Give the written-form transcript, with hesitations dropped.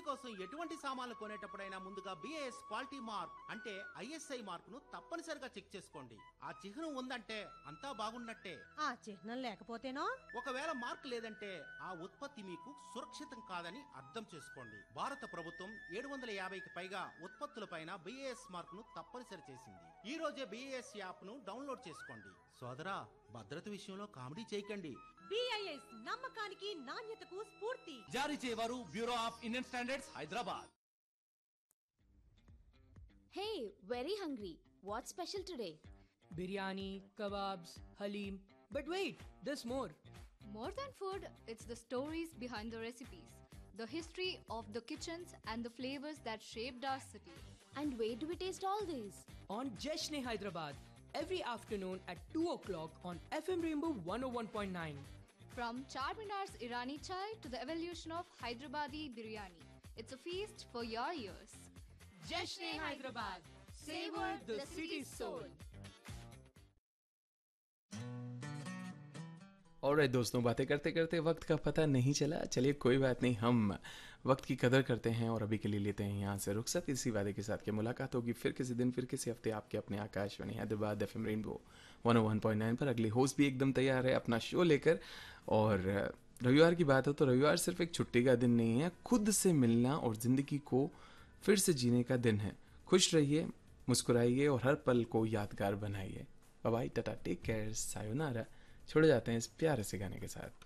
మీకోసం ఎటువంటి సామాన్లు కొనేటప్పుడైనా ముందుగా బిఏఎస్ క్వాలిటీ మార్క్ అంటే ఐఎస్ఐ మార్కును తప్పనిసరిగా చెక్ చేసుకోండి. ఆ చిహ్నం ఉందంటే అంతా బాగున్నట్టే. ఆ చిహ్నం లేకపోతేనో? ఒకవేళ మార్క్ లేదంటే ఆ ఉత్పత్తి మీకు సురక్షితం కాదని అర్థం చేసుకోండి. భారత ప్రభుత్వం 750కి పైగా ఉత్పత్తులపైన బిఏఎస్ మార్కును తప్పనిసరి చేసింది. ఈ రోజే బిఏఎస్ యాప్ ను డౌన్లోడ్ చేసుకోండి. సోదరా, భద్రత విషయంలో కామెడీ చేయకండి. బిఐఎస్ నమ్మకానికి నాణ్యతకు స్ఫూర్తి. జారీ చేయవారు bureau of Indian standards, Hyderabad. Hey, very hungry. What's special today? Biryani, kebabs, halim. But wait, there's more. More than food, it's the stories behind the recipes, the history of the kitchens and the flavors that shaped our city. And where do we taste all these? On Jeshne Hyderabad, every afternoon at 2 o'clock on FM Rainbow 101.9. From Charminar's Irani chai to the evolution of Hyderabadi biryani, it's a feast for your ears. Jeshne Hyderabad, savor the city's soul. Alright दोस्तों, बातें करते करते वक्त का पता नहीं चला. चलिए कोई बात नहीं, हम वक्त की कदर करते हैं और अभी के लिए लेते हैं यहाँ से रुखसत, इसी वादे के साथ कि मुलाकात होगी फिर किसी दिन, फिर किसी हफ्ते आपके अपने आकाशवाणी हैदराबाद FM रेनबो 101.9 पर. अगली होस्ट भी एकदम तैयार है अपना शो लेकर. और रविवार की बात हो तो रविवार सिर्फ एक छुट्टी का दिन नहीं है, खुद से मिलना और ज़िंदगी को फिर से जीने का दिन है. खुश रहिए, मुस्कुराइए और हर पल को यादगार बनाइए. Bye bye, Tata, take care, sayonara. छोड़ जाते हैं इस प्यारे से गाने के साथ.